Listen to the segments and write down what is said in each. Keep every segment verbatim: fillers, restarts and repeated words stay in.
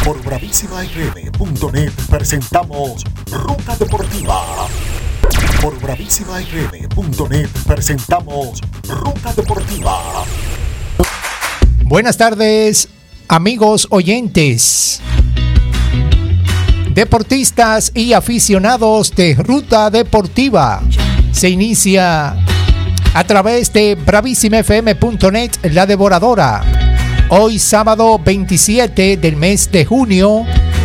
Por bravísima f m punto net presentamos Ruta Deportiva. Por bravísima f m punto net presentamos Ruta Deportiva. Buenas tardes, amigos oyentes, deportistas y aficionados de Ruta Deportiva. Se inicia a través de bravísima f m punto net La Devoradora. Hoy sábado veintisiete del mes de junio,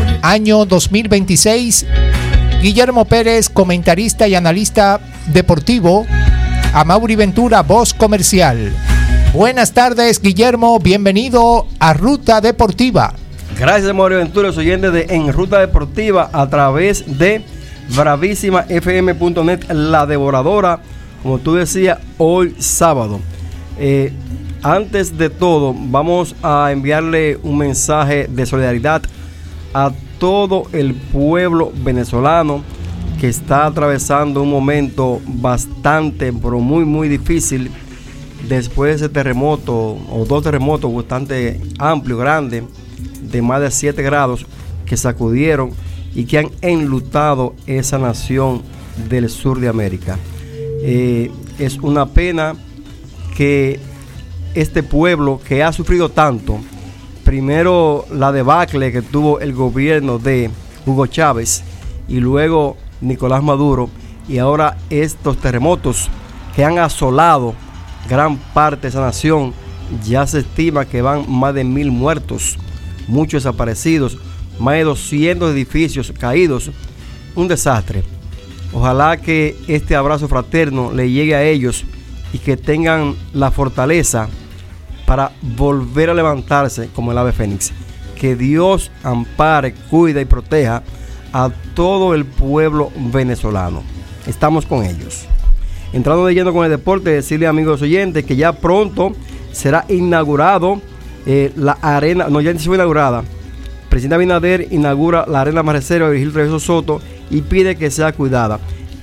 año dos mil veintiséis. Guillermo Pérez, comentarista y analista deportivo. Amaury Ventura, voz comercial. Buenas tardes, Guillermo, bienvenido a Ruta Deportiva. Gracias, Amaury Ventura, los oyentes de En Ruta Deportiva a través de bravísima f m punto net La Devoradora. Como tú decías, hoy sábado. Eh, antes de todo, vamos a enviarle un mensaje de solidaridad a todo el pueblo venezolano que está atravesando un momento bastante, pero muy, muy difícil después de ese terremoto, o dos terremotos bastante amplios, grandes, de más de siete grados, que sacudieron y que han enlutado esa nación del sur de América. Eh, es una pena que este pueblo que ha sufrido tanto, primero la debacle que tuvo el gobierno de Hugo Chávez y luego Nicolás Maduro, y ahora estos terremotos que han asolado gran parte de esa nación, ya se estima que van más de mil muertos, muchos desaparecidos, más de doscientos edificios caídos, un desastre. Ojalá que este abrazo fraterno le llegue a ellos y que tengan la fortaleza para volver a levantarse como el ave fénix. Que Dios ampare, cuide y proteja a todo el pueblo venezolano. Estamos con ellos. Entrando de lleno con el deporte, decirle, amigos oyentes, que ya pronto será inaugurado eh, la arena, no, ya fue inaugurada. El presidente Abinader inaugura la arena Banreservas de Virgilio Travieso Soto y pide que sea cuidada.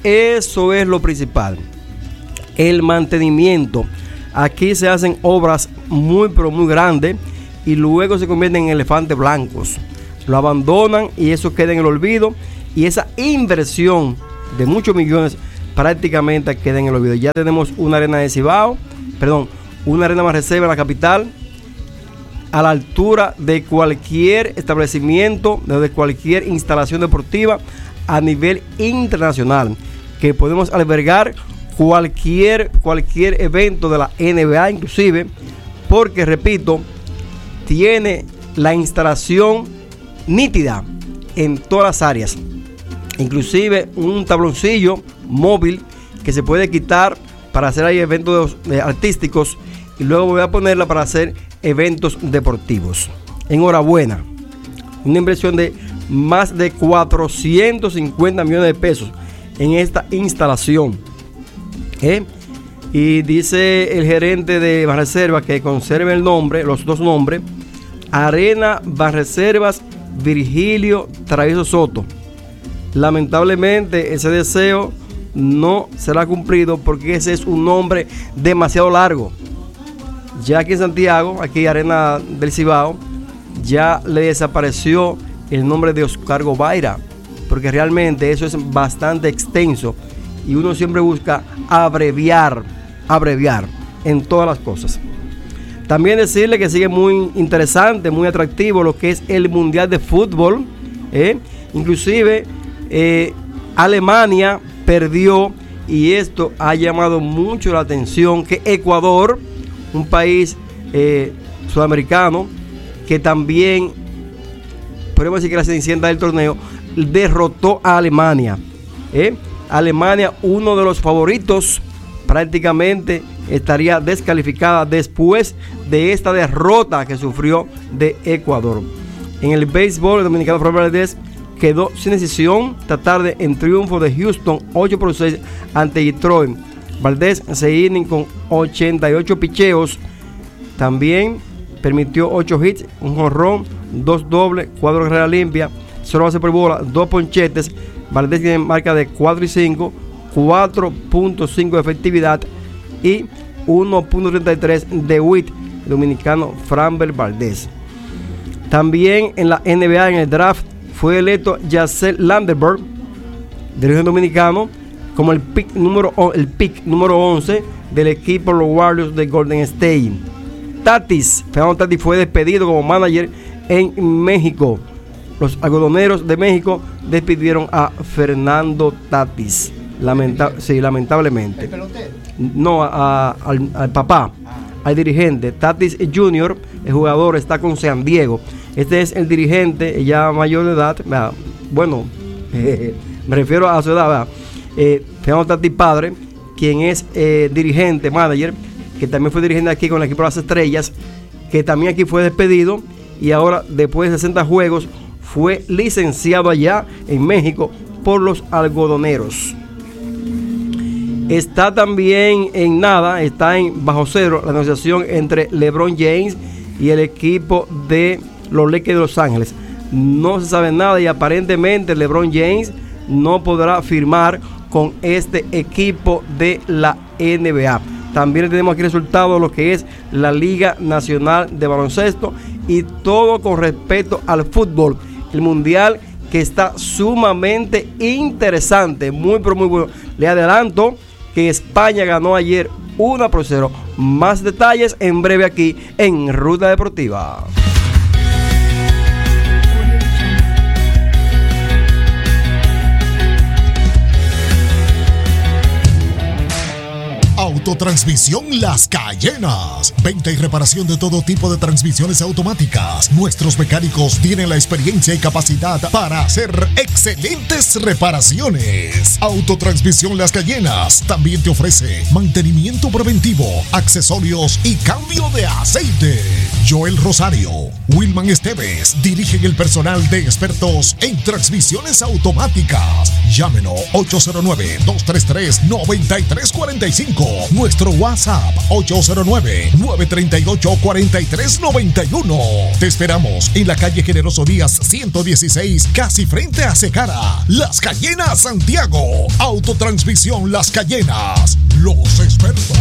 Eso es lo principal, el mantenimiento. Aquí se hacen obras muy pero muy grandes y luego se convierten en elefantes blancos. Lo abandonan y eso queda en el olvido, y esa inversión de muchos millones prácticamente queda en el olvido. Ya tenemos una arena de Cibao, perdón, una arena Banreservas en la capital, a la altura de cualquier establecimiento, de cualquier instalación deportiva a nivel internacional, que podemos albergar cualquier, cualquier evento de la N B A inclusive, porque repito, tiene la instalación nítida en todas las áreas, inclusive un tabloncillo móvil que se puede quitar para hacer ahí eventos eh, artísticos, y luego voy a ponerla para hacer eventos deportivos. Enhorabuena, una inversión de más de cuatrocientos cincuenta millones de pesos en esta instalación. ¿Eh? Y dice el gerente de Banreservas que conserve el nombre, los dos nombres, Arena Banreservas Virgilio Travieso Soto. Lamentablemente ese deseo no será cumplido porque ese es un nombre demasiado largo. Ya aquí en Santiago, aquí Arena del Cibao, ya le desapareció el nombre de Oscar Gobaira, porque realmente eso es bastante extenso y uno siempre busca abreviar, abreviar en todas las cosas. También decirle que sigue muy interesante, muy atractivo lo que es el Mundial de Fútbol. ¿eh? Inclusive eh, Alemania perdió, y esto ha llamado mucho la atención, que Ecuador, un país eh, sudamericano, que también, podemos decir que la cenicienta del torneo, derrotó a Alemania. ¿eh? Alemania, uno de los favoritos, prácticamente estaría descalificada después de esta derrota que sufrió de Ecuador. En el béisbol, el dominicano Fran Valdez quedó sin decisión esta tarde en triunfo de Houston ocho por seis ante Detroit. Valdez se inning con ochenta y ocho picheos. También permitió ocho hits, un jonrón, dos dobles, cuatro carreras limpias, solo base por bola, dos ponchetes. Valdez tiene marca de cuatro y cinco, cuatro punto cinco de efectividad y uno punto treinta y tres de W I T, dominicano Framber Valdez. También en la N B A, en el draft, fue electo Yacel Landerberg, de origen dominicano, como el pick número, el pick número once del equipo los Warriors de Golden State. Tatis, Fernando Tatis fue despedido como manager en México. Los algodoneros de México despidieron a Fernando Tatis. Lamenta- sí, lamentablemente. ¿El pelotero? No, a, a, al, al papá, al dirigente. Tatis junior, el jugador, está con San Diego. Este es el dirigente, ya mayor de edad. Bueno, eh, me refiero a su edad. Eh, Fernando Tatis padre, quien es eh, dirigente, manager, que también fue dirigente aquí con el equipo de las Estrellas, que también aquí fue despedido y ahora, después de sesenta juegos, fue licenciado allá en México por los algodoneros. Está también en nada, está en bajo cero la negociación entre LeBron James y el equipo de los Lakers de Los Ángeles. No se sabe nada y aparentemente LeBron James no podrá firmar con este equipo de la N B A. También tenemos aquí resultados de lo que es la Liga Nacional de Baloncesto y todo con respecto al fútbol. El mundial que está sumamente interesante, muy pero muy bueno. Le adelanto que España ganó ayer uno por cero. Más detalles en breve aquí en Ruta Deportiva. Autotransmisión Las Cayenas. Venta y reparación de todo tipo de transmisiones automáticas. Nuestros mecánicos tienen la experiencia y capacidad para hacer excelentes reparaciones. Autotransmisión Las Cayenas también te ofrece mantenimiento preventivo, accesorios y cambio de aceite. Joel Rosario, Wilman Esteves dirigen el personal de expertos en transmisiones automáticas. Llámenos ocho cero nueve, dos tres tres, nueve tres cuatro cinco. Nuestro WhatsApp ocho cero nueve, nueve tres ocho, cuatro tres nueve uno. Te esperamos en la calle Generoso Díaz ciento dieciséis, casi frente a Secara. Las Cayenas, Santiago. Autotransmisión Las Cayenas. Los expertos.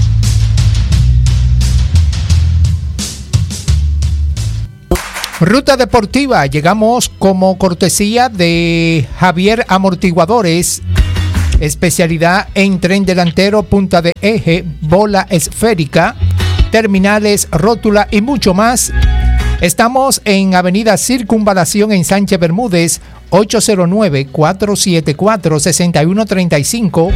Ruta Deportiva, llegamos como cortesía de Javier Amortiguadores, especialidad en tren delantero, punta de eje, bola esférica, terminales, rótula y mucho más. Estamos en Avenida Circunvalación en Sánchez Bermúdez, ocho cero nueve, cuatro siete cuatro, seis uno tres cinco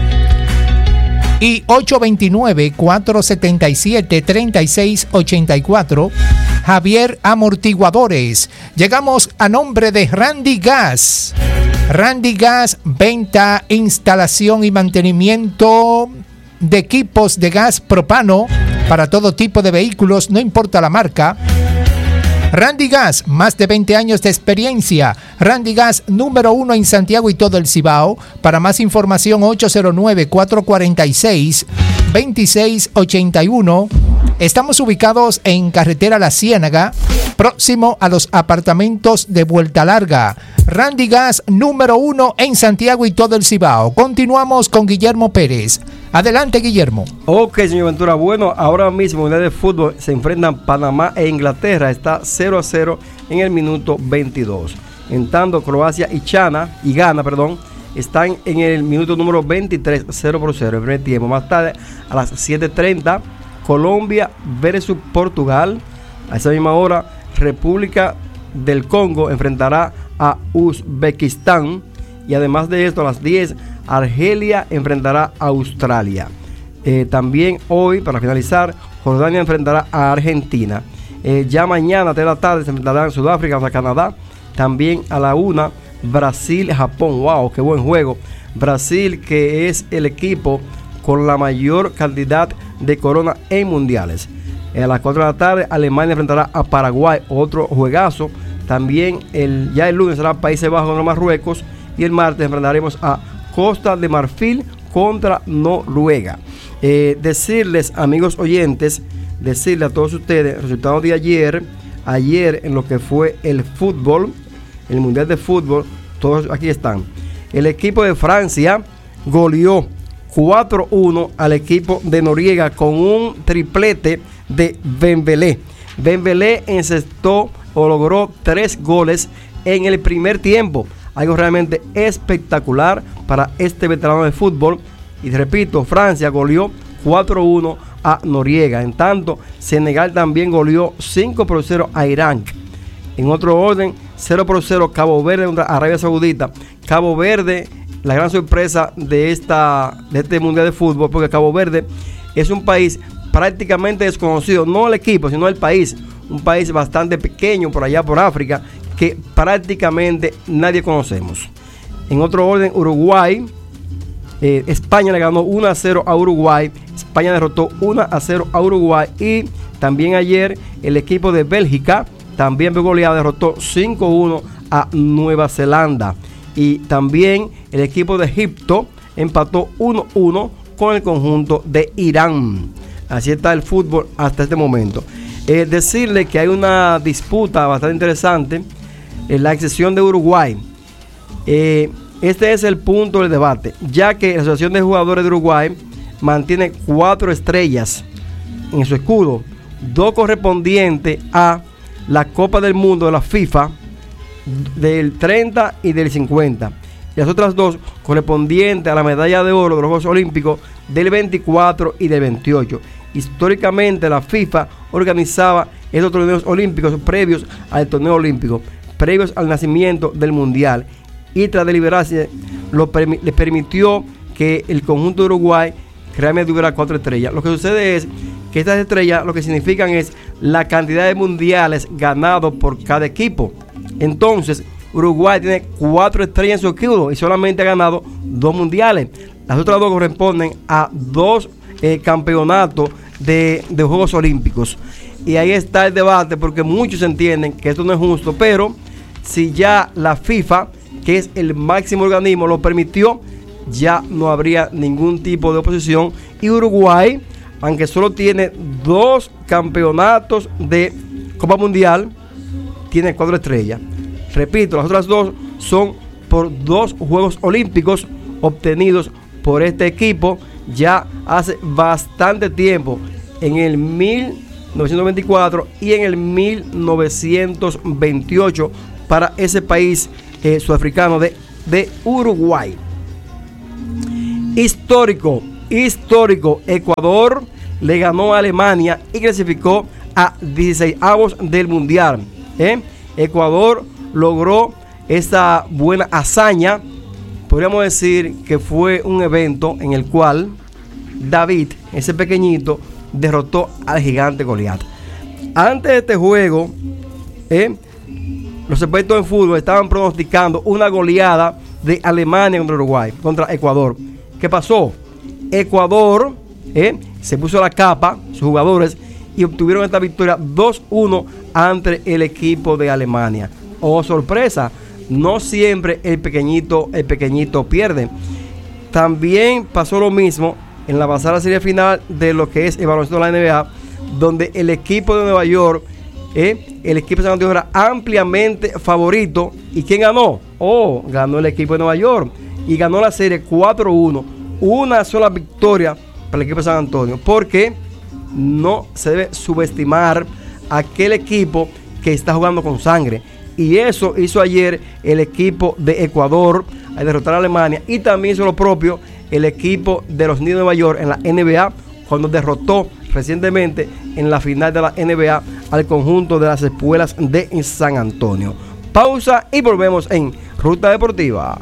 y ocho dos nueve, cuatro siete siete, tres seis ocho cuatro. Javier Amortiguadores. Llegamos a nombre de Randy Gas. Randy Gas, venta, instalación y mantenimiento de equipos de gas propano para todo tipo de vehículos, no importa la marca. Randy Gas, más de veinte años de experiencia. Randy Gas, número uno en Santiago y todo el Cibao. Para más información, ocho cero nueve, cuatro cuatro seis, dos seis ocho uno. Estamos ubicados en Carretera La Ciénaga, próximo a los apartamentos de Vuelta Larga. Randy Gas, número uno en Santiago y todo el Cibao. Continuamos con Guillermo Pérez. Adelante, Guillermo. Ok, señor Ventura. Bueno, ahora mismo en el de fútbol se enfrentan Panamá e Inglaterra. Está cero a cero en el minuto veintidós. En tanto, Croacia y China, y Ghana, perdón, están en el minuto número veintitrés, cero por cero, el primer tiempo. Más tarde, a las siete treinta, Colombia versus Portugal. A esa misma hora, República del Congo enfrentará a Uzbekistán. Y además de esto, a las diez, Argelia enfrentará a Australia. Eh, también hoy, para finalizar, Jordania enfrentará a Argentina. Eh, ya mañana, a tres de la tarde, se enfrentarán Sudáfrica a Canadá. También a la una, Brasil-Japón. ¡Wow! ¡Qué buen juego! Brasil, que es el equipo con la mayor cantidad de corona en mundiales. Eh, a las cuatro de la tarde, Alemania enfrentará a Paraguay. Otro juegazo. También el, ya el lunes será Países Bajos contra Marruecos. Y el martes enfrentaremos a Costa de Marfil contra Noruega. Eh, decirles, amigos oyentes, decirles a todos ustedes, resultados de ayer, ayer en lo que fue el fútbol, el Mundial de Fútbol, todos aquí están. El equipo de Francia goleó cuatro uno al equipo de Noruega con un triplete de Dembélé. Dembélé encestó o logró tres goles en el primer tiempo. Algo realmente espectacular para este veterano de fútbol. Y repito, Francia goleó cuatro uno a Noriega. En tanto, Senegal también goleó cinco por cero a Irán. En otro orden, cero por cero Cabo Verde contra Arabia Saudita. Cabo Verde, la gran sorpresa de, esta, de este mundial de fútbol, porque Cabo Verde es un país prácticamente desconocido, no el equipo, sino el país. Un país bastante pequeño por allá por África, que prácticamente nadie conocemos. En otro orden, Uruguay, eh, España le ganó uno a cero a Uruguay. España derrotó uno a cero a Uruguay. Y también ayer el equipo de Bélgica también fue goleado, derrotó cinco uno a Nueva Zelanda. Y también el equipo de Egipto empató uno uno con el conjunto de Irán. Así está el fútbol hasta este momento. Eh, decirle que hay una disputa bastante interesante en la excepción de Uruguay. Eh, este es el punto del debate, ya que la Asociación de Jugadores de Uruguay mantiene cuatro estrellas en su escudo, dos correspondientes a la Copa del Mundo de la FIFA del treinta y del cincuenta, y las otras dos correspondientes a la medalla de oro de los Juegos Olímpicos del veinticuatro y del veintiocho. Históricamente la FIFA organizaba estos torneos olímpicos previos al torneo olímpico, previos al nacimiento del mundial, y tras deliberarse lo permi- les permitió que el conjunto de Uruguay realmente tuviera cuatro estrellas. Lo que sucede es que estas estrellas lo que significan es la cantidad de mundiales ganados por cada equipo. Entonces Uruguay tiene cuatro estrellas en su escudo y solamente ha ganado dos mundiales. Las otras dos corresponden a dos eh, campeonatos de, de Juegos Olímpicos. Y ahí está el debate, porque muchos entienden que esto no es justo, pero si ya la FIFA, que es el máximo organismo, lo permitió, ya no habría ningún tipo de oposición. Y Uruguay, aunque solo tiene dos campeonatos de Copa Mundial, tiene cuatro estrellas. Repito, las otras dos son por dos Juegos Olímpicos obtenidos por este equipo ya hace bastante tiempo, en el mil novecientos veinticuatro y en el mil novecientos veintiocho, para ese país eh, sudafricano de, de Uruguay. Histórico, histórico, Ecuador le ganó a Alemania y clasificó a dieciseisavos del Mundial. ¿eh? Ecuador logró esa buena hazaña. Podríamos decir que fue un evento en el cual David, ese pequeñito, derrotó al gigante Goliat. Antes de este juego, ¿eh? los expertos en fútbol estaban pronosticando una goleada de Alemania contra Uruguay, contra Ecuador. ¿Qué pasó? Ecuador ¿eh? se puso la capa, sus jugadores, y obtuvieron esta victoria dos uno ante el equipo de Alemania. Oh, sorpresa, no siempre el pequeñito, el pequeñito pierde. También pasó lo mismo en la pasada serie final de lo que es el baloncesto de la N B A, donde el equipo de Nueva York, eh, el equipo de San Antonio era ampliamente favorito. ¿Y quién ganó? Oh, ganó el equipo de Nueva York y ganó la serie cuatro uno. Una sola victoria para el equipo de San Antonio, porque no se debe subestimar a aquel equipo que está jugando con sangre. Y eso hizo ayer el equipo de Ecuador al derrotar a Alemania, y también hizo lo propio el equipo de los Knicks de Nueva York en la N B A, cuando derrotó recientemente en la final de la N B A al conjunto de las Espuelas de San Antonio. Pausa y volvemos en Ruta Deportiva.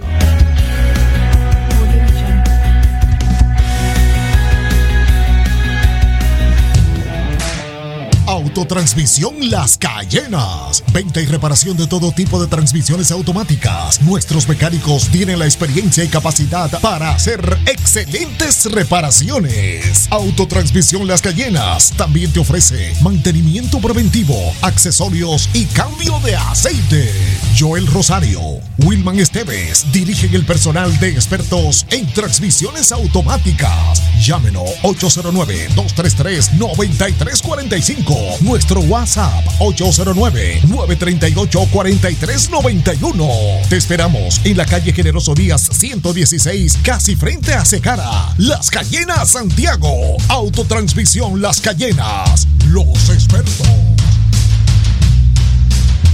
Autotransmisión Las Cayenas. Venta y reparación de todo tipo de transmisiones automáticas. Nuestros mecánicos tienen la experiencia y capacidad para hacer excelentes reparaciones. Autotransmisión Las Cayenas también te ofrece mantenimiento preventivo, accesorios y cambio de aceite. Joel Rosario, Wilman Esteves dirigen el personal de expertos en transmisiones automáticas. Llámenos ocho cero nueve, dos tres tres, nueve tres cuatro cinco. Nuestro WhatsApp ocho cero nueve, nueve tres ocho, cuatro tres nueve uno. Te esperamos en la calle Generoso Díaz ciento dieciséis, casi frente a Secara, Las Cayenas, Santiago. Autotransmisión Las Cayenas, los expertos.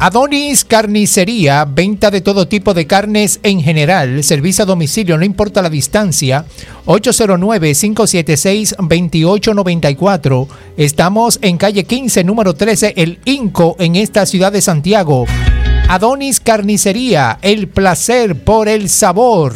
Adonis Carnicería, venta de todo tipo de carnes en general, servicio a domicilio, no importa la distancia, ocho cero nueve, cinco siete seis, dos ocho nueve cuatro. Estamos en calle quince, número trece, El Inco, en esta ciudad de Santiago. Adonis Carnicería, el placer por el sabor.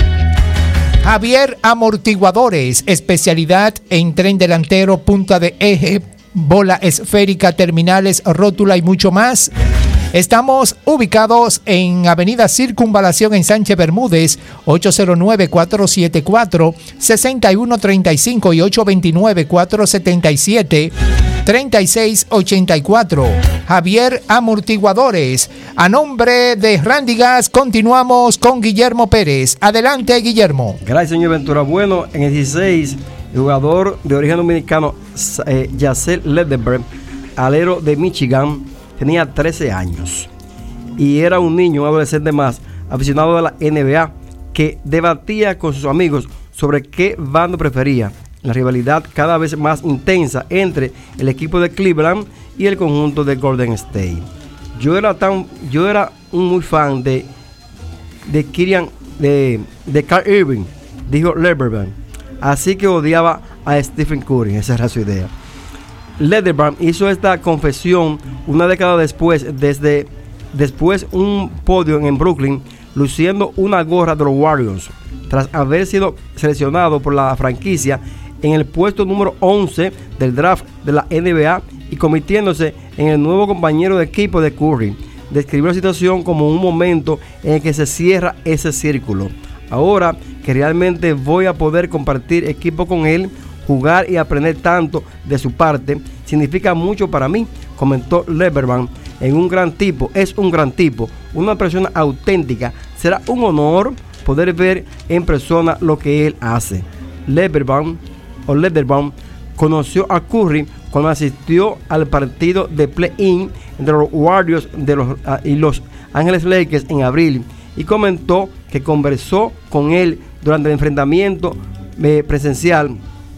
Javier Amortiguadores, especialidad en tren delantero, punta de eje, bola esférica, terminales, rótula y mucho más. Estamos ubicados en Avenida Circunvalación en Sánchez Bermúdez, ocho cero nueve, cuatro siete cuatro, seis uno tres cinco y ocho dos nueve, cuatro siete siete, tres seis ocho cuatro. Javier Amortiguadores. A nombre de Randy Gas, continuamos con Guillermo Pérez. Adelante, Guillermo. Gracias, señor Ventura. Bueno, en el dieciséis, el jugador de origen dominicano, eh, Yacel Ledberg, alero de Michigan, tenía trece años y era un niño, un adolescente más, aficionado a la N B A, que debatía con sus amigos sobre qué bando prefería. La rivalidad cada vez más intensa entre el equipo de Cleveland y el conjunto de Golden State. Yo era tan, yo era un muy fan de de Kyrian, de, de Carl Irving, dijo Ledberg, así que odiaba a Stephen Curry. Esa era su idea. Ledberg hizo esta confesión una década después, desde después un podio en Brooklyn, luciendo una gorra de los Warriors, tras haber sido seleccionado por la franquicia en el puesto número once del draft de la N B A y convirtiéndose en el nuevo compañero de equipo de Curry. Describió la situación como un momento en el que se cierra ese círculo. Ahora que realmente voy a poder compartir equipo con él, jugar y aprender tanto de su parte, significa mucho para mí, comentó Ledberg. En un gran tipo, es un gran tipo, una persona auténtica. Será un honor poder ver en persona lo que él hace. Ledberg o Ledberg conoció a Curry cuando asistió al partido de play-in entre los Warriors de los, uh, y los Ángeles Lakers en abril y comentó que conversó con él durante el enfrentamiento eh, presencial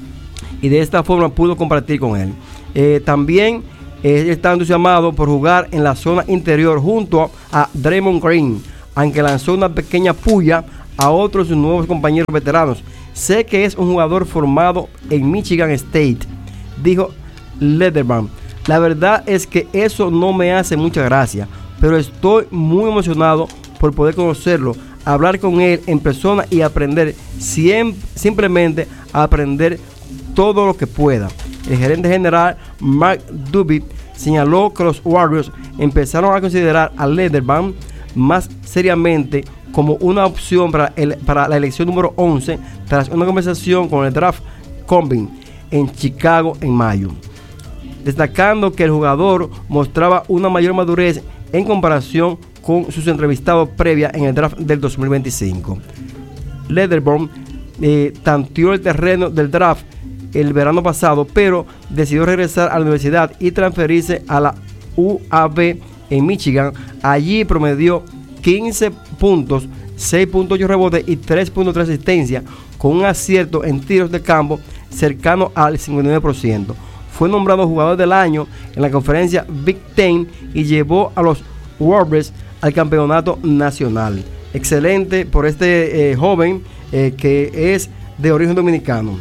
y de esta forma pudo compartir con él. Eh, también eh, está entusiasmado por jugar en la zona interior junto a Draymond Green, aunque lanzó una pequeña puya a otros de sus nuevos compañeros veteranos. Sé que es un jugador formado en Michigan State, dijo Ledberg. La verdad es que eso no me hace mucha gracia, pero estoy muy emocionado por poder conocerlo, hablar con él en persona y aprender, siempre, simplemente aprender todo lo que pueda. El gerente general Mark Duby señaló que los Warriors empezaron a considerar a Ledberg más seriamente como una opción para, el, para la elección número once tras una conversación con el Draft Combine en Chicago en mayo, destacando que el jugador mostraba una mayor madurez en comparación con sus entrevistados previa en el draft del dos mil veinticinco. Ledberg eh, tanteó el terreno del draft el verano pasado, pero decidió regresar a la universidad y transferirse a la U A B en Michigan. Allí promedió quince puntos, seis punto ocho rebotes y tres punto tres asistencias, con un acierto en tiros de campo cercano al cincuenta y nueve por ciento. Fue nombrado jugador del año en la conferencia Big Ten y llevó a los Warriors al campeonato nacional. Excelente por este eh, joven eh, que es de origen dominicano.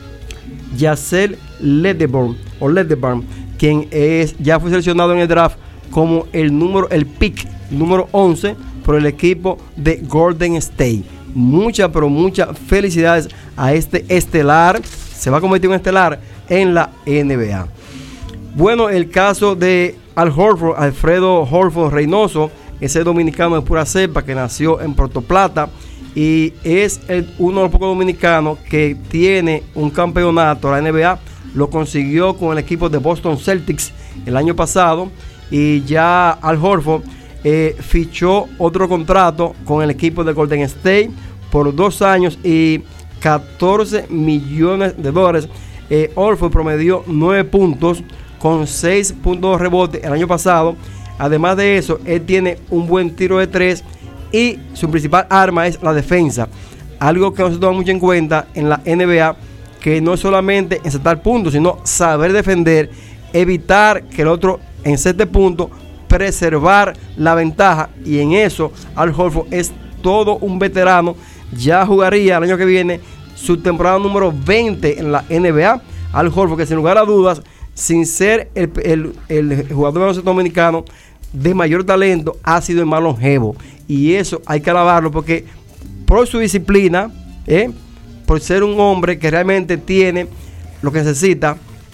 Yacel Ledberg o Ledberg, quien es, ya fue seleccionado en el draft como el número, el pick número once por el equipo de Golden State. Muchas, pero muchas felicidades a este estelar. Se va a convertir en estelar en la N B A. Bueno, el caso de Al Horford, Alfredo Horford Reynoso, ese dominicano de pura cepa que nació en Puerto Plata y es el, uno de los pocos dominicanos que tiene un campeonato. La N B A lo consiguió con el equipo de Boston Celtics el año pasado y ya Al Horford eh, fichó otro contrato con el equipo de Golden State por dos años y catorce millones de dólares. Eh, Horford promedió nueve puntos con seis puntos de rebote el año pasado. Además de eso, él tiene un buen tiro de tres y su principal arma es la defensa. Algo que no se toma mucho en cuenta en la N B A, que no es solamente encestar puntos, sino saber defender, evitar que el otro enceste puntos preservar la ventaja, y en eso Al Horford es todo un veterano. Ya jugaría el año que viene su temporada número veinte en la N B A. Al Horford, que sin lugar a dudas, sin ser el, el, el jugador de baloncesto dominicano de mayor talento, ha sido el más longevo, y eso hay que alabarlo, porque por su disciplina, ¿eh? por ser un hombre que realmente tiene lo que necesita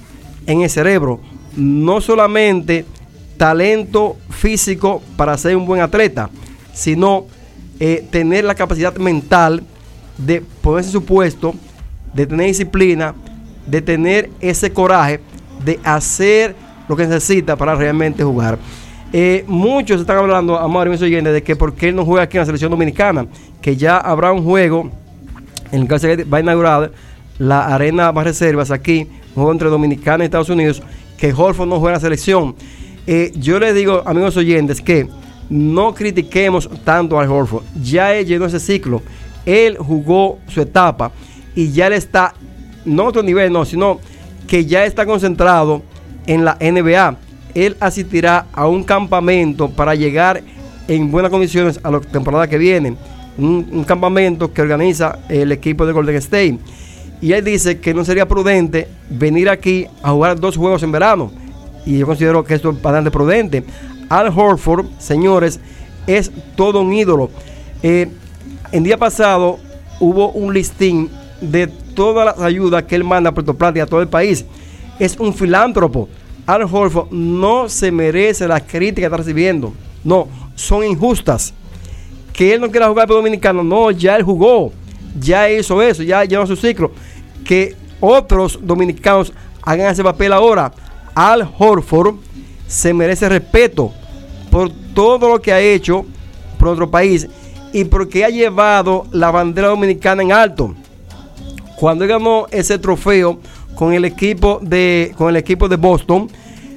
en el cerebro, no solamente talento físico para ser un buen atleta, sino eh, tener la capacidad mental de ponerse en su puesto, de tener disciplina, de tener ese coraje de hacer lo que necesita para realmente jugar. Eh, muchos están hablando, amor y mis oyentes, de que por qué él no juega aquí en la selección dominicana, que ya habrá un juego en el caso de que va a inaugurar la arena más reservas aquí, un juego entre Dominicana y Estados Unidos, que Horford no juega en la selección. Eh, yo les digo, amigos oyentes, que no critiquemos tanto al Horford. Ya él llenó ese ciclo, él jugó su etapa y ya él está, no a otro nivel, no, sino que ya está concentrado en la N B A. Él asistirá a un campamento para llegar en buenas condiciones a la temporada que viene. Un, un campamento que organiza el equipo de Golden State. Y él dice que no sería prudente venir aquí a jugar dos juegos en verano. Y yo considero que esto es bastante prudente. Al Horford, señores, es todo un ídolo. Eh, el día pasado hubo un listín de todas las ayudas que él manda a Puerto Plata y a todo el país. Es un filántropo. Al Horford no se merece las críticas que está recibiendo. No, son injustas. Que él no quiera jugar por Dominicano, no, ya él jugó. Ya hizo eso, ya llenó su ciclo. Que otros dominicanos hagan ese papel ahora. Al Horford se merece respeto por todo lo que ha hecho por otro país y porque ha llevado la bandera dominicana en alto. Cuando él ganó ese trofeo con el equipo de con el equipo de Boston,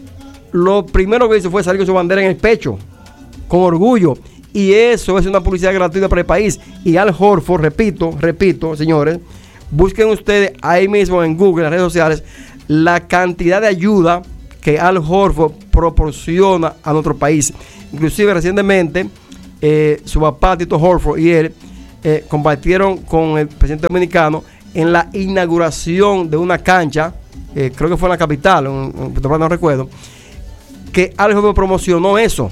lo primero que hizo fue salir con su bandera en el pecho, con orgullo, y eso es una publicidad gratuita para el país. Y Al Horford, repito, repito, señores, busquen ustedes ahí mismo en Google, en las redes sociales, la cantidad de ayuda que Al Horford proporciona a nuestro país. Inclusive recientemente eh, su papá Tito Horford y él eh, compartieron con el presidente dominicano en la inauguración de una cancha, eh, creo que fue en la capital, en, en, no recuerdo, que Al Horford promocionó eso.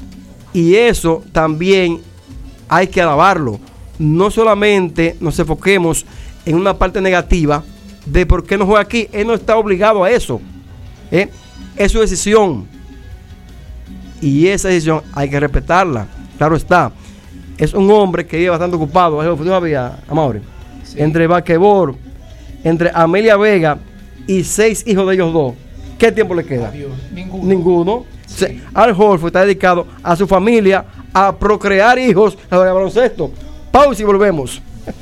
Y eso también hay que alabarlo. No solamente nos enfoquemos en una parte negativa de por qué no juega aquí. Él no está obligado a eso. ¿eh? Es su decisión. Y esa decisión hay que respetarla. Claro está. Es un hombre que vive bastante ocupado. ¿Tú sabías, Amaury? Sí. Entre basquetbol, entre Amelia Vega y seis hijos de ellos dos. ¿Qué tiempo le queda? Adiós. Ninguno. Ninguno. Sí. Al Horford está dedicado a su familia, a procrear hijos, a baloncesto. Pausa y volvemos.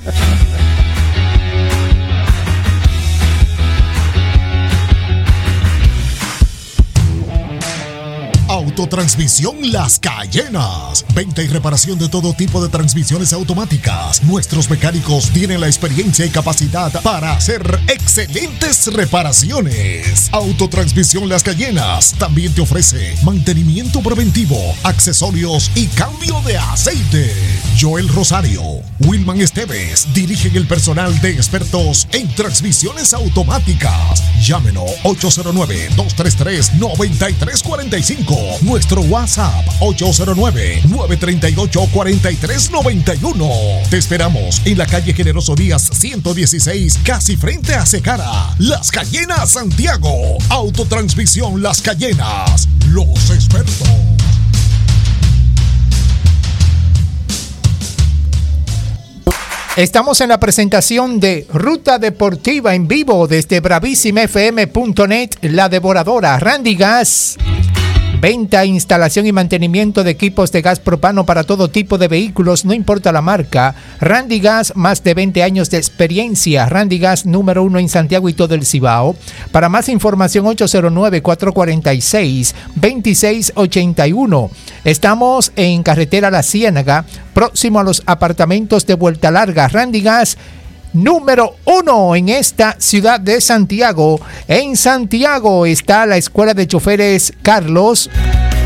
Autotransmisión Las Cayenas. Venta y reparación de todo tipo de transmisiones automáticas. Nuestros mecánicos tienen la experiencia y capacidad para hacer excelentes reparaciones. Autotransmisión Las Cayenas también te ofrece mantenimiento preventivo, accesorios y cambio de aceite. Joel Rosario, Wilman Esteves dirigen el personal de expertos en transmisiones automáticas. Llámenos ocho cero nueve, dos tres tres, nueve tres cuatro cinco. Nuestro WhatsApp ocho cero nueve, nueve tres ocho, cuatro tres nueve uno. Te esperamos en la calle Generoso Díaz ciento dieciséis, casi frente a Secara. Las Cayenas, Santiago. Autotransmisión Las Cayenas. Los expertos. Estamos en la presentación de Ruta Deportiva en vivo desde bravísima f m punto net, La Devoradora. Randy Gas. Venta, instalación y mantenimiento de equipos de gas propano para todo tipo de vehículos, no importa la marca. Randy Gas, más de veinte años de experiencia. Randy Gas, número uno en Santiago y todo el Cibao. Para más información, ocho cero nueve, cuatro cuatro seis, dos seis ocho uno. Estamos en carretera La Ciénaga, próximo a los apartamentos de Vuelta Larga. Randy Gas, número uno en esta ciudad de Santiago. En Santiago está la Escuela de Choferes Carlos.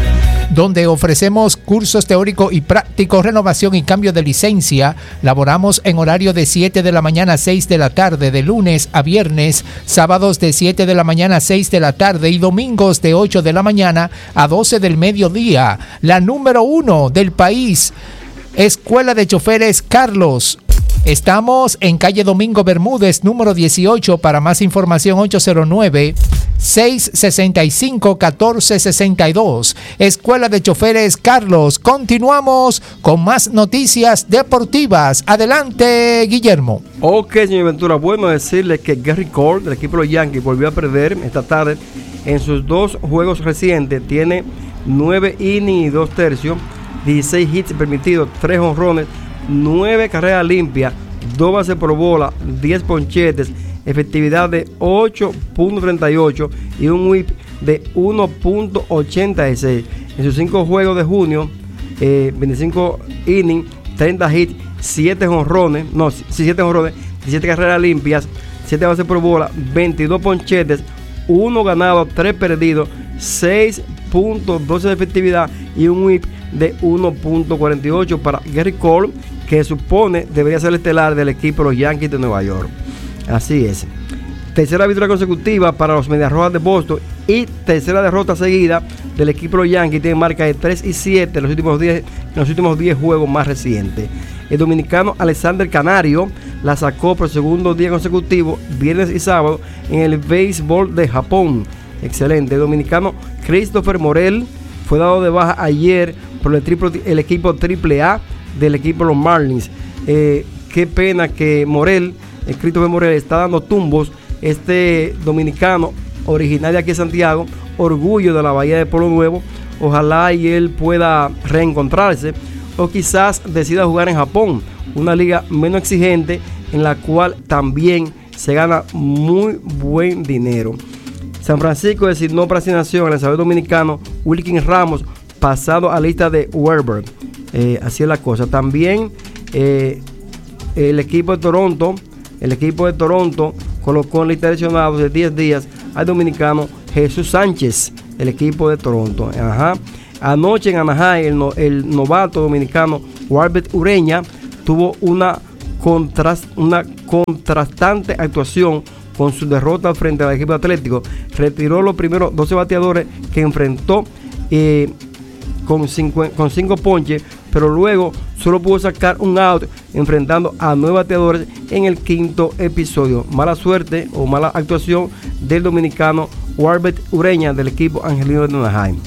donde ofrecemos cursos teóricos y prácticos, renovación y cambio de licencia. Laboramos en horario de siete de la mañana a seis de la tarde, de lunes a viernes, sábados de siete de la mañana a seis de la tarde y domingos de ocho de la mañana a doce del mediodía. La número uno del país, Escuela de Choferes Carlos. Estamos en calle Domingo Bermúdez, número dieciocho. Para más información, ocho cero nueve, seis seis cinco, uno cuatro seis dos. Escuela de Choferes Carlos. Continuamos con más noticias deportivas. Adelante, Guillermo. Ok, señor Ventura. Bueno decirle que Gerrit Cole, del equipo de los Yankees, volvió a perder esta tarde en sus dos juegos recientes. Tiene nueve innings y dos tercios, dieciséis hits permitidos, tres jonrones, nueve carreras limpias, dos bases por bola, diez ponchetes, efectividad de ocho punto treinta y ocho y un whip de uno punto ochenta y seis. En sus cinco juegos de junio, eh, veinticinco innings, treinta hits, siete jonrones, no, siete jonrones, diecisiete carreras limpias, siete bases por bola, veintidós ponchetes, uno ganado, tres perdidos, seis punto doce de efectividad y un whip de uno punto cuarenta y ocho para Gerrit Cole, que supone debería ser el estelar del equipo de los Yankees de Nueva York. Así es. Tercera victoria consecutiva para los Medias Rojas de Boston y tercera derrota seguida del equipo de los Yankees. Tiene marca de tres y siete en los últimos diez, en los últimos diez juegos más recientes. El dominicano Alexander Canario la sacó por segundo día consecutivo, viernes y sábado, en el béisbol de Japón. Excelente. El dominicano Christopher Morel fue dado de baja ayer por el, triple, el equipo triple A del equipo de los Marlins. Eh, qué pena que Morel, el Christopher Morel, está dando tumbos. Este dominicano, originario de aquí de Santiago, orgullo de la Bahía de Pueblo Nuevo. Ojalá y él pueda reencontrarse o quizás decida jugar en Japón, una liga menos exigente en la cual también se gana muy buen dinero. San Francisco designó para asignación al lanzador dominicano Wilkins Ramos, pasado a la lista de Werber. Eh, así es la cosa. También eh, el equipo de Toronto, el equipo de Toronto colocó en lista de lesionados de diez días al dominicano Jesús Sánchez, el equipo de Toronto. Ajá. Anoche en Anaheim, el, no, el novato dominicano Warbet Ureña tuvo una, contrast, una contrastante actuación con su derrota frente al equipo atlético. Retiró los primeros doce bateadores que enfrentó eh, con, cinco, con cinco ponches, pero luego solo pudo sacar un out enfrentando a nueve bateadores en el quinto episodio. Mala suerte o mala actuación del dominicano Warbet Ureña del equipo angelino de Anaheim.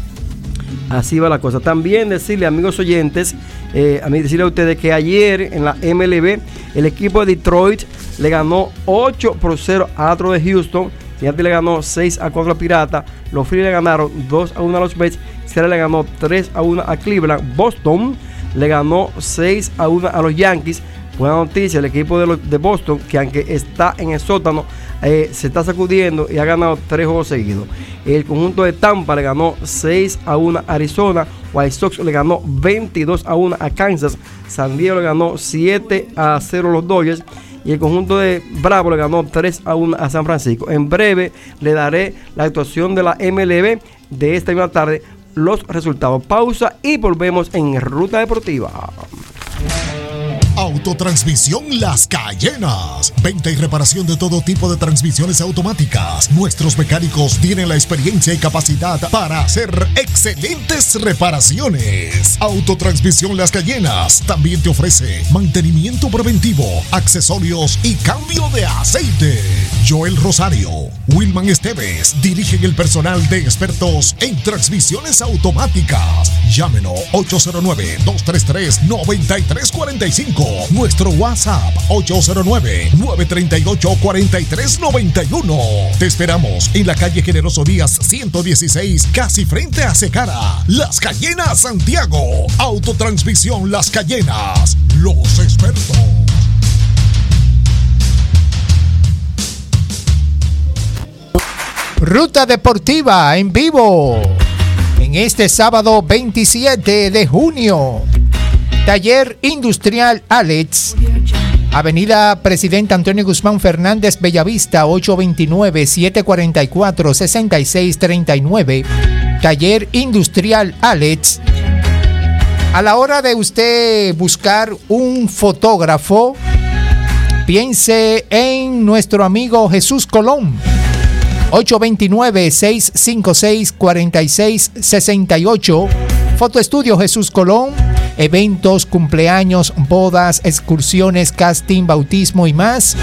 Así va la cosa. También decirle, amigos oyentes, eh, a mí decirle a ustedes que ayer en la M L B el equipo de Detroit le ganó ocho por cero a Astros de Houston. Gigantes le ganó seis a cuatro a Piratas. Los Phillies le ganaron dos a uno a los Mets. Seattle le ganó tres a uno a Cleveland. Boston le ganó seis a uno a los Yankees. Buena noticia, el equipo de, los, de Boston, que aunque está en el sótano, eh, se está sacudiendo y ha ganado tres juegos seguidos. El conjunto de Tampa le ganó seis a uno a Arizona. White Sox le ganó veintidós a uno a Kansas. San Diego le ganó siete a cero a los Dodgers. Y el conjunto de Bravo le ganó tres a uno a San Francisco. En breve le daré la actuación de la M L B de esta misma tarde, los resultados. Pausa y volvemos en Ruta Deportiva. Autotransmisión Las Cayenas. Venta y reparación de todo tipo de transmisiones automáticas. Nuestros mecánicos tienen la experiencia y capacidad para hacer excelentes reparaciones. Autotransmisión Las Cayenas también te ofrece mantenimiento preventivo, accesorios y cambio de aceite. Joel Rosario, Wilman Esteves dirigen el personal de expertos en transmisiones automáticas. Llámenos ocho cero nueve, dos tres tres, nueve tres cuatro cinco. Nuestro WhatsApp ocho cero nueve, nueve tres ocho, cuatro tres nueve uno. Te esperamos en la calle Generoso Díaz ciento dieciséis, casi frente a Secara. Las Cayenas, Santiago. Autotransmisión Las Cayenas. Los expertos. Ruta Deportiva en vivo en este sábado veintisiete de junio. Taller Industrial Alex Avenida Presidente Antonio Guzmán Fernández, Bellavista, ocho dos nueve, siete cuatro cuatro, seis seis tres nueve. Taller Industrial Alex. A la hora de usted buscar un fotógrafo, piense en nuestro amigo Jesús Colón. ocho dos nueve, seis cinco seis, cuatro seis seis ocho. Fotoestudio Jesús Colón. Eventos, cumpleaños, bodas, excursiones, casting, bautismo y más.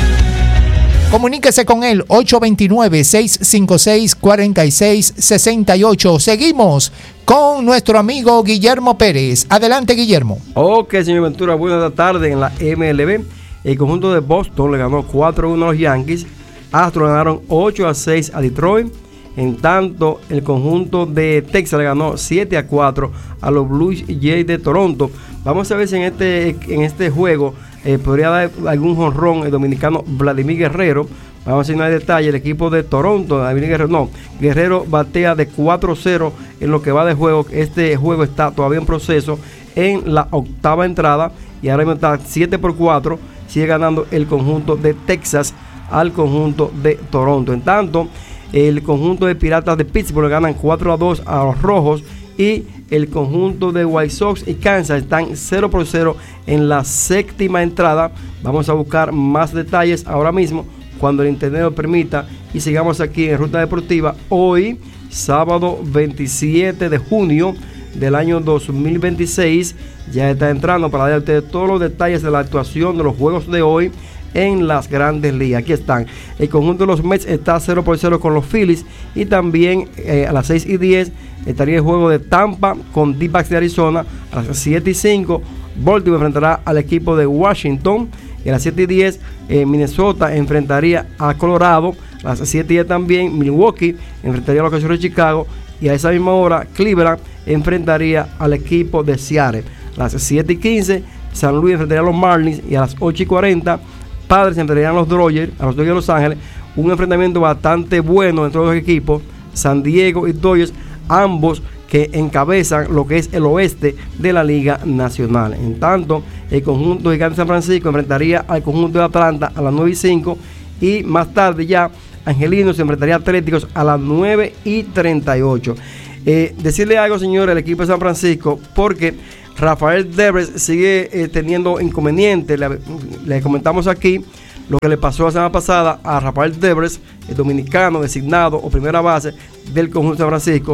Comuníquese con él, ocho dos nueve, seis cinco seis, cuatro seis seis ocho. Seguimos con nuestro amigo Guillermo Pérez. Adelante, Guillermo. Ok, señor Ventura, buenas tardes en la M L B. El conjunto de Boston le ganó cuatro a uno a los Yankees. Astros ganaron ocho a seis a Detroit. En tanto, el conjunto de Texas le ganó siete a cuatro a los Blue Jays de Toronto. Vamos a ver si en este, en este juego eh, podría dar algún jonrón el dominicano Vladimir Guerrero. Vamos a ver si no hay detalle. El equipo de Toronto, Vladimir Guerrero, no. Guerrero batea de cuatro cero en lo que va de juego. Este juego está todavía en proceso en la octava entrada. Y ahora mismo está siete por cuatro. Sigue ganando el conjunto de Texas al conjunto de Toronto. En tanto, el conjunto de Piratas de Pittsburgh ganan cuatro a dos a los Rojos. Y el conjunto de White Sox y Kansas están cero por cero en la séptima entrada. Vamos a buscar más detalles ahora mismo cuando el internet lo permita. Y sigamos aquí en Ruta Deportiva. Hoy, sábado veintisiete de junio del año dos mil veintiséis. Ya está entrando para dar a ustedes todos los detalles de la actuación de los juegos de hoy en las grandes ligas. Aquí están. El conjunto de los Mets está cero por cero con los Phillies. Y también eh, a las seis y diez estaría el juego de Tampa con D-Backs de Arizona. A las siete y cinco Baltimore enfrentará al equipo de Washington. Y a las siete y diez eh, Minnesota enfrentaría a Colorado. A las siete y diez también Milwaukee enfrentaría a los Cachorros de Chicago. Y a esa misma hora Cleveland enfrentaría al equipo de Seattle. A las siete y quince San Luis enfrentaría a los Marlins. Y a las ocho y cuarenta Padres enfrentarían a los Dodgers, a los Dodgers de Los Ángeles. Un enfrentamiento bastante bueno entre los dos equipos, San Diego y Dodgers, ambos que encabezan lo que es el oeste de la Liga Nacional. En tanto, el conjunto de Gigantes de San Francisco enfrentaría al conjunto de Atlanta a las nueve y cinco. Y más tarde ya, Angelinos se enfrentaría a Atléticos a las nueve y treinta y ocho. Eh, decirle algo, señores, al equipo de San Francisco, porque Rafael Devers sigue eh, teniendo inconvenientes. Le, le comentamos aquí lo que le pasó la semana pasada a Rafael Devers, el dominicano designado o primera base del conjunto de San Francisco,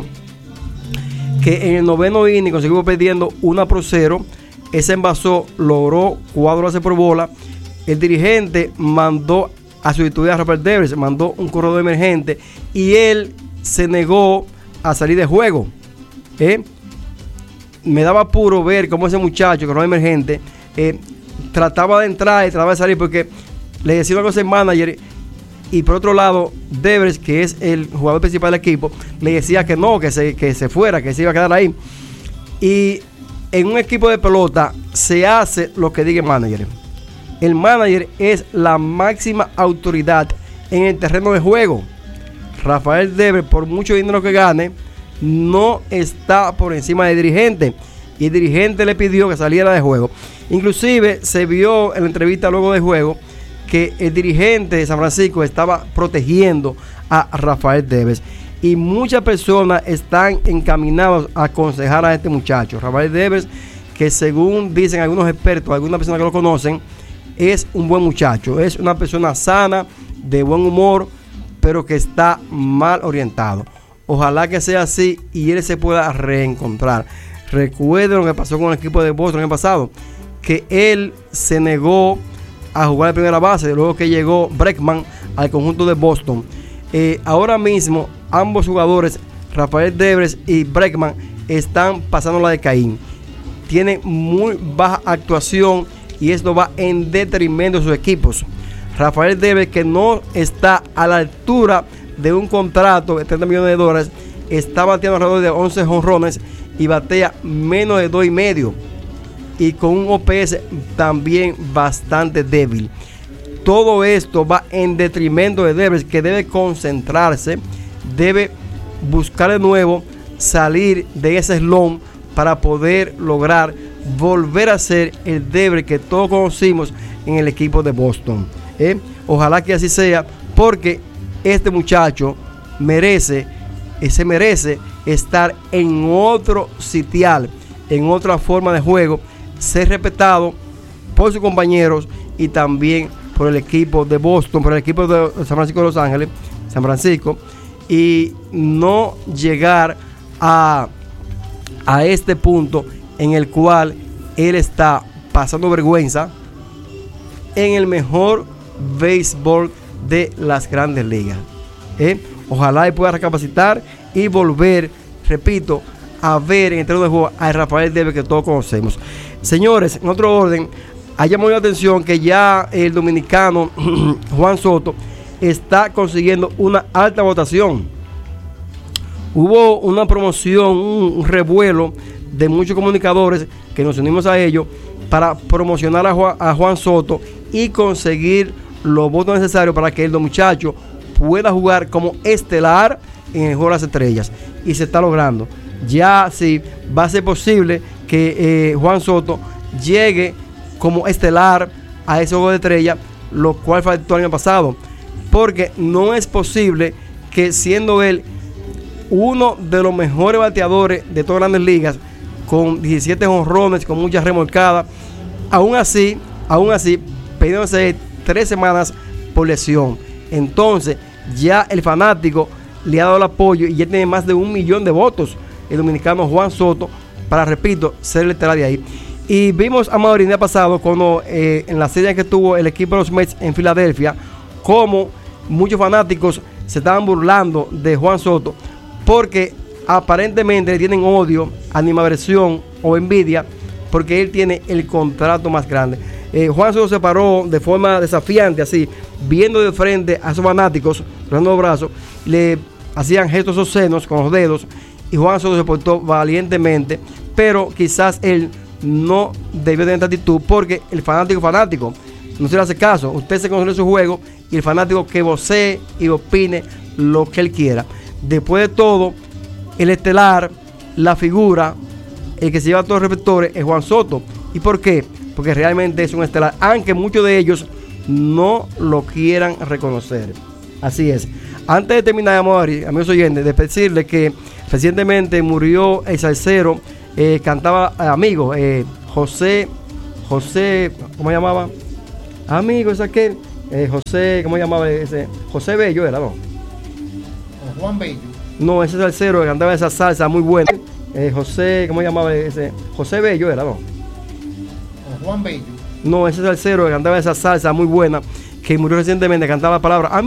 que en el noveno inning consiguió perdiendo una por cero. Ese envasó, logró cuatro bases por bola. El dirigente mandó a sustituir a Rafael Devers, mandó un corredor emergente y él se negó a salir de juego. ¿Eh? Me daba apuro ver cómo ese muchacho, que no es emergente, eh, trataba de entrar y trataba de salir, porque le decía una cosa al manager, y por otro lado, Devers, que es el jugador principal del equipo, le decía que no, que se, que se fuera, que se iba a quedar ahí. Y en un equipo de pelota se hace lo que diga el manager. El manager es la máxima autoridad en el terreno de juego. Rafael Devers, por mucho dinero que gane, no está por encima del dirigente, y el dirigente le pidió que saliera de juego. Inclusive se vio en la entrevista luego de juego que el dirigente de San Francisco estaba protegiendo a Rafael Devers, y muchas personas están encaminadas a aconsejar a este muchacho Rafael Devers, que según dicen algunos expertos, algunas personas que lo conocen, es un buen muchacho, es una persona sana, de buen humor, pero que está mal orientado. Ojalá que sea así y él se pueda reencontrar. Recuerden lo que pasó con el equipo de Boston el año pasado, que él se negó a jugar de primera base luego que llegó Bregman al conjunto de Boston. Eh, ahora mismo ambos jugadores, Rafael Devers y Bregman, están pasando la de Caín. Tienen muy baja actuación y esto va en detrimento de sus equipos. Rafael Devers, que no está a la altura de un contrato de treinta millones de dólares, está bateando alrededor de once jonrones y batea menos de dos y medio, y con un O P S también bastante débil. Todo esto va en detrimento de Devers, que debe concentrarse, debe buscar de nuevo salir de ese slump para poder lograr volver a ser el Devers que todos conocimos en el equipo de Boston. ¿eh? Ojalá que así sea, porque este muchacho merece, eh, se merece estar en otro sitial, en otra forma de juego, ser respetado por sus compañeros y también por el equipo de Boston, por el equipo de San Francisco de Los Ángeles, San Francisco, y no llegar a, a este punto en el cual él está pasando vergüenza en el mejor béisbol de las grandes ligas. ¿eh? Ojalá él pueda recapacitar y volver, repito, a ver en el terreno de juego a Rafael Devers, que todos conocemos. Señores, en otro orden, ha llamado la atención que ya el dominicano Juan Soto está consiguiendo una alta votación. Hubo una promoción, un, un revuelo de muchos comunicadores que nos unimos a ellos para promocionar a Juan, a Juan Soto y conseguir los votos necesarios para que el muchacho pueda jugar como estelar en el Juego de las Estrellas. Y se está logrando. Ya sí va a ser posible que eh, Juan Soto llegue como estelar a ese Juego de Estrellas, lo cual faltó el año pasado, porque no es posible que, siendo él uno de los mejores bateadores de todas las grandes ligas, con diecisiete jonrones, con muchas remolcadas, aún así, aún así, perdiéndose tres semanas por lesión. Entonces, ya el fanático le ha dado el apoyo y ya tiene más de un millón de votos el dominicano Juan Soto para, repito, ser el estelar de ahí. Y vimos a Mauricio el día pasado, cuando eh, en la serie que tuvo el equipo de los Mets en Filadelfia, como muchos fanáticos se estaban burlando de Juan Soto, porque aparentemente le tienen odio, animadversión o envidia, porque él tiene el contrato más grande. Eh, Juan Soto se paró de forma desafiante, así, viendo de frente a esos fanáticos, dando los brazos, le hacían gestos obscenos con los dedos, y Juan Soto se portó valientemente, pero quizás él no debió tener esta actitud, porque el fanático fanático no se le hace caso. Usted se conoce su juego y el fanático que vocee y opine lo que él quiera. Después de todo, el estelar, la figura, el que se lleva todos los reflectores es Juan Soto. ¿Y por qué? Porque realmente es un estelar, aunque muchos de ellos no lo quieran reconocer. Así es. Antes de terminar, amigos oyentes, de decirles que recientemente murió el salsero, eh, cantaba eh, amigo, eh, José, José, ¿cómo llamaba? Amigo, es aquel, eh, José, ¿cómo llamaba ese? José Bello era, ¿no? Juan Bello. No, ese salsero que cantaba esa salsa muy buena. Eh, José, ¿cómo llamaba ese? José Bello era, ¿no? Juan Bello. No, ese salsero que cantaba esa salsa muy buena, que murió recientemente, cantaba la palabra